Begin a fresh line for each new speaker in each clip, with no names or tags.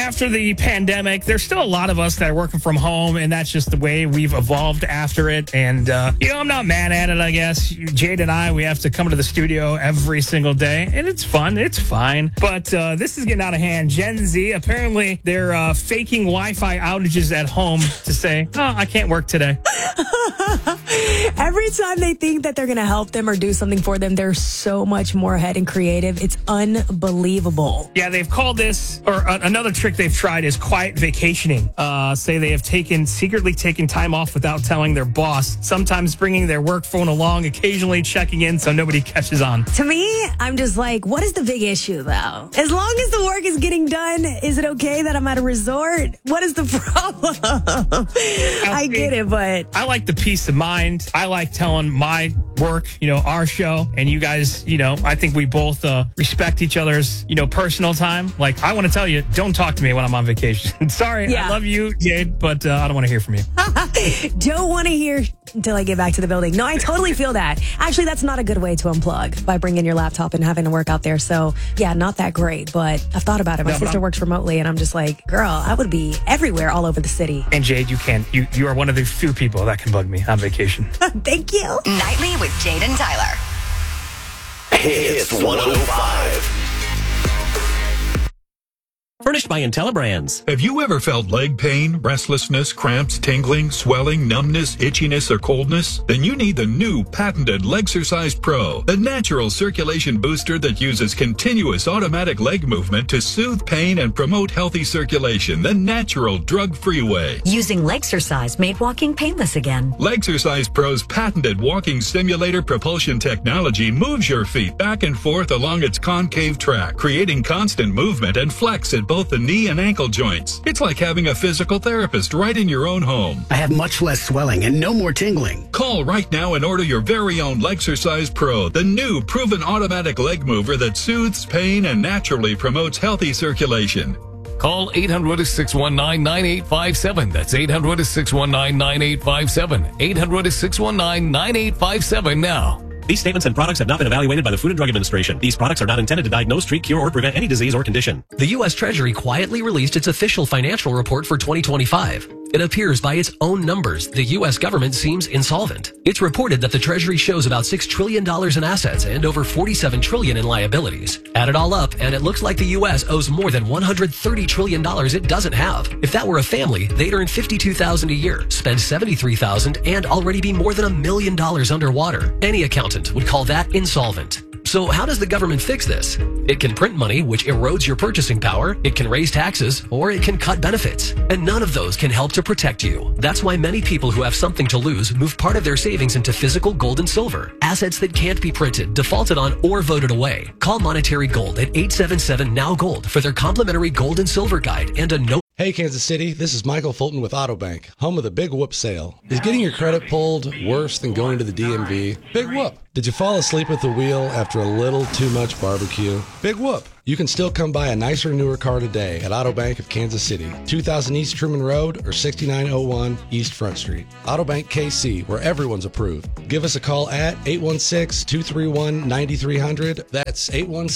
after the pandemic, there's still a lot of us that are working from home, and that's just the way we've evolved after it. And, I'm not mad at it, I guess. Jade and I, we have to come to the studio every single day, and it's fun. It's fine. But this is getting out of hand. Gen Z, apparently, they're faking Wi-Fi outages at home to say, I can't work today.
Every time they think that they're going to help them or do something for them, they're so much more ahead and creative. It's unbelievable.
Yeah, they've called this, or another trick they've tried is quiet vacationing. Say they have secretly taken time off without telling their boss, sometimes bringing their work phone along, occasionally checking in so nobody catches on.
To me, I'm just like, what is the big issue, though? As long as the work is getting done, is it okay that I'm at a resort? What is the problem? I get it, but
I like the peace of mind. I like telling my work, our show, and you guys, I think we both respect each other's, personal time. Like, I want to tell you, don't talk to me when I'm on vacation. Sorry,
yeah.
I love you, Jade, but I don't want to hear from you.
Don't want to hear until I get back to the building. No, I totally feel that. Actually, that's not a good way to unplug, by bringing your laptop and having to work out there. So, yeah, not that great, but I've thought about it. My sister works remotely, and I'm just like, girl, I would be everywhere all over the city.
And Jade, you are one of the few people that can bug me on vacation.
Thank you.
Nightly with Jade and Tyler.
Hits 105.
Furnished by IntelliBrands.
Have you ever felt leg pain, restlessness, cramps, tingling, swelling, numbness, itchiness, or coldness? Then you need the new patented Legsercise Pro, the natural circulation booster that uses continuous automatic leg movement to soothe pain and promote healthy circulation the natural drug-free way.
Using Legsercise made walking painless again.
Legsercise Pro's patented walking simulator propulsion technology moves your feet back and forth along its concave track, creating constant movement and flex at both the knee and ankle joints. It's like having a physical therapist right in your own home.
I have much less swelling and no more tingling.
Call right now and order your very own Legsercise Pro, the new proven automatic leg mover that soothes pain and naturally promotes healthy circulation.
Call 800-619-9857. That's 800-619-9857. 800-619-9857 now.
These statements and products have not been evaluated by the Food and Drug Administration. These products are not intended to diagnose, treat, cure, or prevent any disease or condition.
The U.S. Treasury quietly released its official financial report for 2025. It appears by its own numbers, the U.S. government seems insolvent. It's reported that the Treasury shows about $6 trillion in assets and over $47 trillion in liabilities. Add it all up, and it looks like the U.S. owes more than $130 trillion it doesn't have. If that were a family, they'd earn $52,000 a year, spend $73,000, and already be more than $1 million underwater. Any accountant would call that insolvent. So how does the government fix this? It can print money, which erodes your purchasing power. It can raise taxes, or it can cut benefits. And none of those can help to protect you. That's why many people who have something to lose move part of their savings into physical gold and silver. Assets that can't be printed, defaulted on, or voted away. Call Monetary Gold at 877-NOW-GOLD for their complimentary gold and silver guide and a note.
Hey, Kansas City, this is Michael Fulton with Autobank, home of the Big Whoop sale. Is getting your credit pulled worse than going to the DMV? Big Whoop. Did you fall asleep at the wheel after a little too much barbecue? Big Whoop. You can still come buy a nicer, newer car today at Autobank of Kansas City, 2000 East Truman Road or 6901 East Front Street. Autobank KC, where everyone's approved. Give us a call at 816-231-9300. That's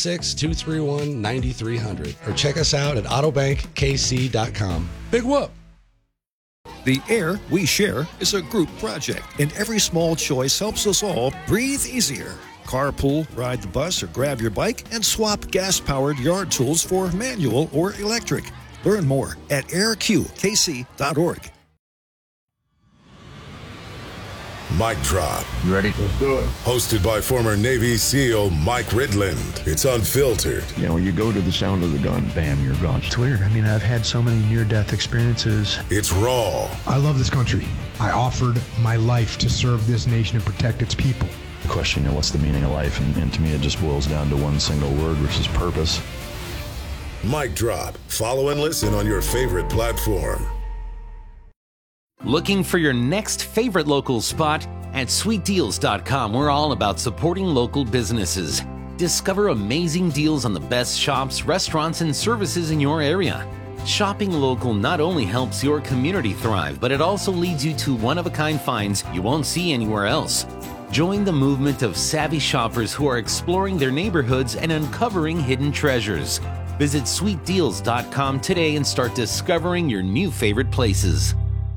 816-231-9300. Or check us out at autobankkc.com. Big Whoop.
The Air We Share is a group project, and every small choice helps us all breathe easier. Carpool, ride the bus, or grab your bike and swap gas-powered yard tools for manual or electric. Learn more at airqkc.org.
Mic Drop.
You ready? Let's do it.
Hosted by former Navy SEAL Mike Ridland. It's unfiltered.
You know, when you go to the sound of the gun, bam, you're gone.
It's weird. I mean, I've had so many near-death experiences.
It's raw.
I love this country. I offered my life to serve this nation and protect its people.
The question, what's the meaning of life? And to me, it just boils down to one single word, which is purpose.
Mic Drop. Follow and listen on your favorite platform.
Looking for your next favorite local spot? At sweetdeals.com, we're all about supporting local businesses. Discover amazing deals on the best shops, restaurants, and services in your area. Shopping local not only helps your community thrive, but it also leads you to one-of-a-kind finds you won't see anywhere else. Join the movement of savvy shoppers who are exploring their neighborhoods and uncovering hidden treasures. Visit sweetdeals.com today and start discovering your new favorite places.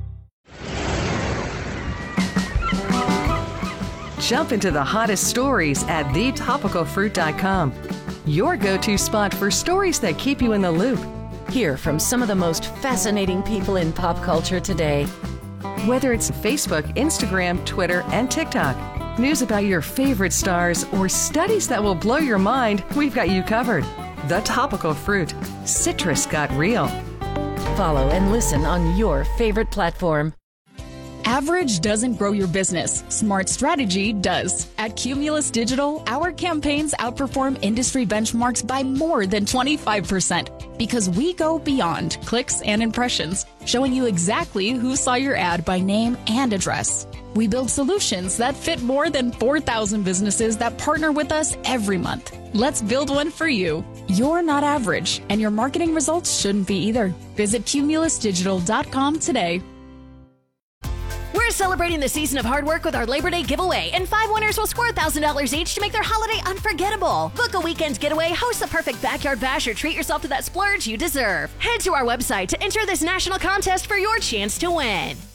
Jump into the hottest stories at thetopicalfruit.com. Your go-to spot for stories that keep you in the loop.
Hear from some of the most fascinating people in pop culture today.
Whether it's Facebook, Instagram, Twitter, and TikTok, news about your favorite stars, or studies that will blow your mind, we've got you covered. The Topical Fruit. Citrus got real.
Follow and listen on your favorite platform.
Average doesn't grow your business. Smart strategy does. At Cumulus Digital, our campaigns outperform industry benchmarks by more than 25% because we go beyond clicks and impressions, showing you exactly who saw your ad by name and address. We build solutions that fit more than 4,000 businesses that partner with us every month. Let's build one for you. You're not average, and your marketing results shouldn't be either. Visit cumulusdigital.com today.
We're celebrating the season of hard work with our Labor Day giveaway, and 5 winners will score $1,000 each to make their holiday unforgettable. Book a weekend getaway, host the perfect backyard bash, or treat yourself to that splurge you deserve. Head to our website to enter this national contest for your chance to win.